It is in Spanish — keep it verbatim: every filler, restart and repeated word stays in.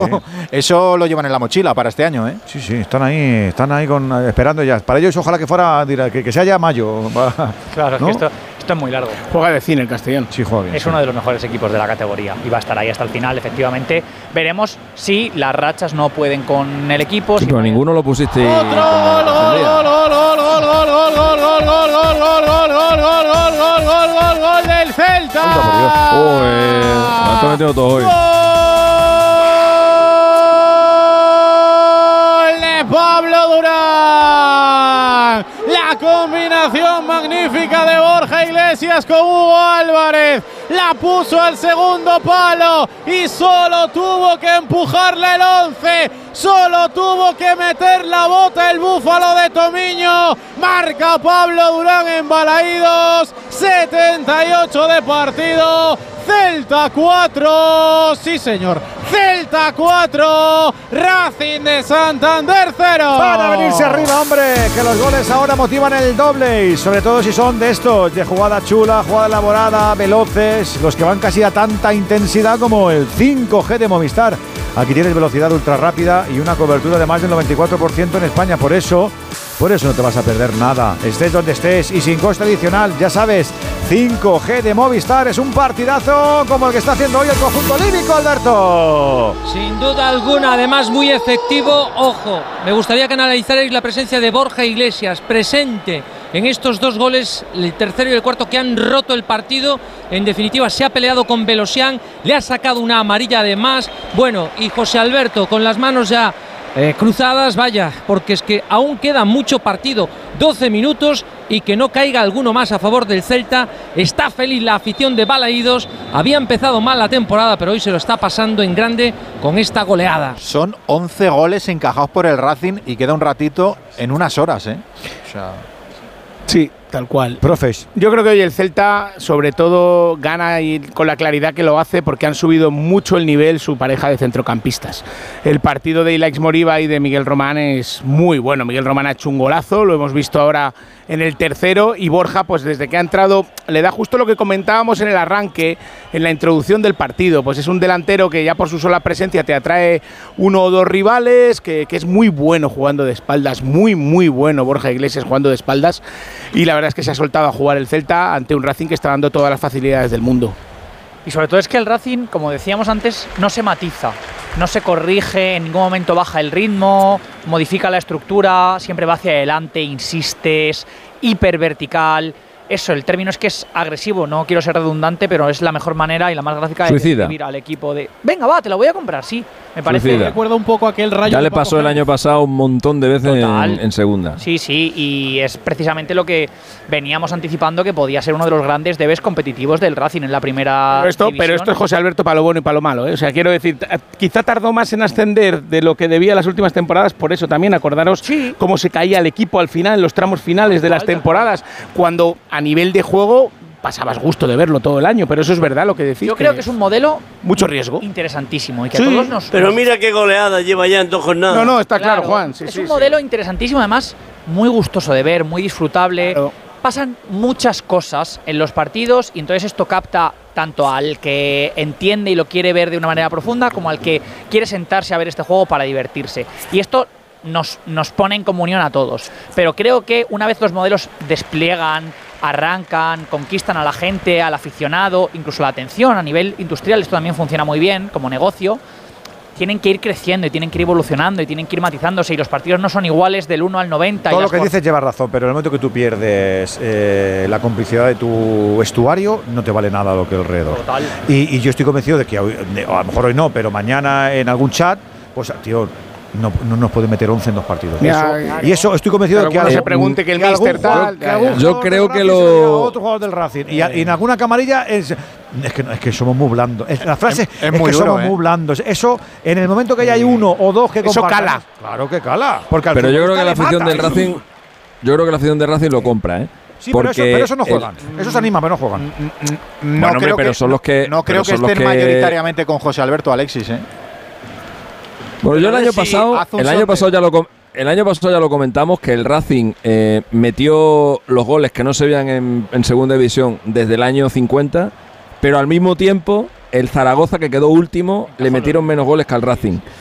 Eso lo llevan en la mochila para este año, ¿eh? Sí, sí, están ahí, están ahí con, esperando ya. Para ellos ojalá que fuera, que, que sea ya mayo. Claro, ¿no? es que esto, esto es muy largo. Juega de cine el Castellón. Sí, juega bien. Es sí. uno de los mejores equipos de la categoría y va a estar ahí hasta el final, efectivamente. Veremos si las rachas no pueden con el equipo. Sí, si pero no ninguno lo pusiste. ¡Otro gol, gol, gol, gol, gol, gol, gol, gol, gol, gol, gol, gol, gol, gol, gol, gol, gol, gol, gol, gol del Celta! Anda, por Dios. Oh, eh, me está metiendo todo hoy. Pablo Durán, la combinación magnífica de Borja Iglesias con Hugo Álvarez, la puso al segundo palo y solo tuvo que empujarle el once, solo tuvo que meter la bota el búfalo de Tomiño, marca Pablo Durán en Balaídos, setenta y ocho de partido, Celta cuatro, sí señor, Celta cuatro, Racing de Santander cero. Para venirse arriba, hombre, que los goles ahora motivan el doble y sobre todo si son de estos, de jugada chula, jugada elaborada, veloces, los que van casi a tanta intensidad como el cinco G de Movistar. Aquí tienes velocidad ultra rápida y una cobertura de más del noventa y cuatro por ciento en España, por eso, por eso no te vas a perder nada, estés donde estés y sin coste adicional, ya sabes, cinco G de Movistar es un partidazo como el que está haciendo hoy el conjunto líbico, Alberto. Sin duda alguna, además muy efectivo. Ojo, me gustaría que analizarais la presencia de Borja Iglesias, presente en estos dos goles, el tercero y el cuarto, que han roto el partido. En definitiva, se ha peleado con Belosian, le ha sacado una amarilla de más. Bueno, y José Alberto con las manos ya eh, cruzadas, vaya, porque es que aún queda mucho partido, doce minutos, y que no caiga alguno más a favor del Celta. Está feliz la afición de Balaídos, había empezado mal la temporada, pero hoy se lo está pasando en grande con esta goleada. Son once goles encajados por el Racing y queda un ratito en unas horas, ¿eh? O sea, sí, tal cual. Profes. Yo creo que hoy el Celta, sobre todo, gana y con la claridad que lo hace porque han subido mucho el nivel su pareja de centrocampistas. El partido de Ilaix Moriba y de Miguel Román es muy bueno. Miguel Román ha hecho un golazo, lo hemos visto ahora en el tercero, y Borja, pues desde que ha entrado, le da justo lo que comentábamos en el arranque, en la introducción del partido. Pues es un delantero que ya por su sola presencia te atrae uno o dos rivales, que, que es muy bueno jugando de espaldas, muy, muy bueno Borja Iglesias jugando de espaldas, y la verdad es que se ha soltado a jugar el Celta ante un Racing que está dando todas las facilidades del mundo. Y sobre todo es que el Racing, como decíamos antes, no se matiza, no se corrige, en ningún momento baja el ritmo, modifica la estructura, siempre va hacia adelante, insistes, hipervertical. Eso, el término es que es agresivo, no quiero ser redundante, pero es la mejor manera y la más gráfica de describir al equipo de venga, va, te la voy a comprar, sí. Me parece. Suicida. Recuerda un poco aquel Rayo. Ya le pasó el año pasado un montón de veces en, en segunda. Sí, sí, y es precisamente lo que veníamos anticipando, que podía ser uno de los grandes debes competitivos del Racing en la primera Pero esto, división. pero esto es José Alberto para lo bueno y para lo malo, ¿eh? O sea, quiero decir, quizá tardó más en ascender de lo que debía las últimas temporadas, por eso también acordaros sí. cómo se caía el equipo al final, en los tramos finales de las temporadas, cuando a nivel de juego pasabas gusto de verlo todo el año, pero eso es verdad lo que decís. Yo creo que es un modelo mucho riesgo, interesantísimo y que sí. a todos nos. Pero nos... mira qué goleada lleva ya en dos jornadas. No, no, está claro, claro Juan. Sí, es sí, un sí. modelo interesantísimo, además muy gustoso de ver, muy disfrutable. Claro. Pasan muchas cosas en los partidos y entonces esto capta tanto al que entiende y lo quiere ver de una manera profunda como al que quiere sentarse a ver este juego para divertirse. Y esto nos, nos pone en comunión a todos. Pero creo que una vez los modelos despliegan, arrancan, conquistan a la gente, al aficionado, incluso la atención a nivel industrial, esto también funciona muy bien como negocio, tienen que ir creciendo y tienen que ir evolucionando y tienen que ir matizándose, y los partidos no son iguales del uno al noventa. Todo y lo que cosas. dices lleva razón, pero en el momento que tú pierdes eh, la complicidad de tu vestuario, no te vale nada lo que alrededor. Total. Y, y yo estoy convencido de que hoy, de, a lo mejor hoy no, pero mañana en algún chat, pues tío, No, no nos puede meter once en dos partidos. Ya, eso, y eso estoy convencido de que, que se pregunte que el míster tal. Que algún yo creo que lo. Otro jugador del Racing. Y, a, y en alguna camarilla es, es, que, es que somos muy blandos. Es, la frase es, es, es muy que duro, somos eh. muy blandos. Eso, en el momento que ya hay uno o dos que eso cala. Claro que cala. Porque pero yo creo que la afición del Racing. Yo creo que la afición del Racing lo compra, ¿eh? Sí, pero eso, pero eso no juegan. El, eso se anima, pero no juegan. No bueno, hombre, creo pero que, son los que. No creo que estén que mayoritariamente con José Alberto Alexis, ¿eh? Bueno, yo el año pasado, el año pasado ya lo el año pasado ya lo comentamos, que el Racing eh, metió los goles que no se veían en, en segunda división desde el año cincuenta, pero al mismo tiempo el Zaragoza, que quedó último, le metieron menos goles que al Racing.